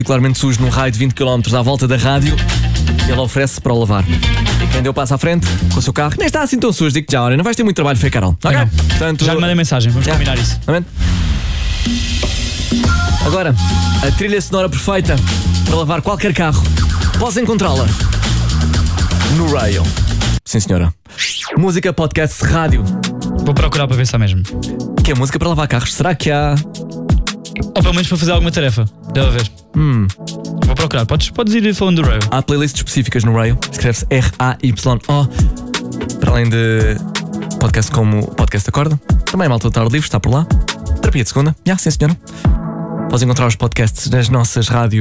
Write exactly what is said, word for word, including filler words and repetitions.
particularmente sujo num raio de vinte quilómetros à volta da rádio e ele oferece para o lavar. E quem deu passo à frente com o seu carro nem está assim tão sujo, digo já, olha, não vais ter muito trabalho, foi Carol. Ok? Não. Portanto, já lhe mandei mensagem, vamos já. combinar isso. Amém? Agora, a trilha sonora perfeita para lavar qualquer carro. Podes encontrá-la no Rail. Sim, senhora. Música, podcast, rádio. Vou procurar para ver se há mesmo. Que é música para lavar carros? Será que há... Ou pelo menos para fazer alguma tarefa. Deve haver. Hum. Vou procurar. Podes, podes ir falando do Rail. Há playlists específicas no Rail. Escreve-se R A Y O. Para além de podcast como o Podcast Acorda. Também a Malta do Tarde Livre está por lá. Terapia de segunda. Já, sim, senhora. Podes encontrar os podcasts nas nossas rádios.